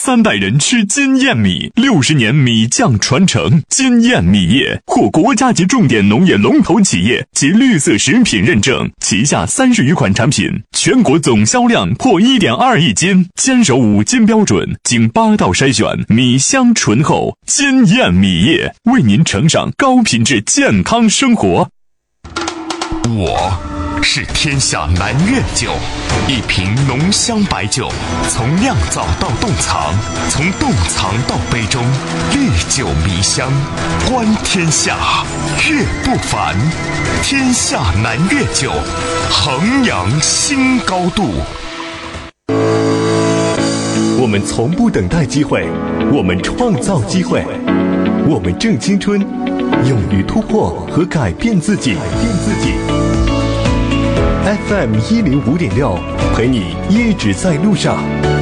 3代人吃金燕米，60年米酱传承。金燕米业获国家级重点农业龙头企业及绿色食品认证，旗下30余款产品，全国总销量破1.2亿斤，坚守5金标准，经8道筛选，米香醇厚。金燕米业为您呈上高品质健康生活。 我是天下南苑酒，一瓶浓香白酒，从酿造到冻藏，从冻藏到杯中，历久弥香，观天下，悦不凡。天下南苑酒，衡阳新高度。 我们从不等待机会，我们创造机会，我们正青春，勇于突破和改变自己。FM 105.6，陪你一直在路上。